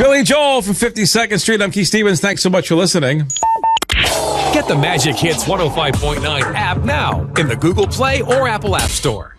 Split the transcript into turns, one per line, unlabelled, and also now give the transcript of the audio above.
Billy Joel from 52nd Street. I'm Keith Stevens. Thanks so much for listening.
Get the Magic Hits 105.9 app now in the Google Play or Apple App Store.